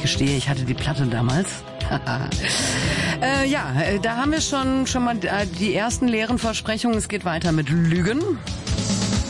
Ich gestehe, ich hatte die Platte damals. Da haben wir schon mal die ersten leeren Versprechungen. Es geht weiter mit Lügen.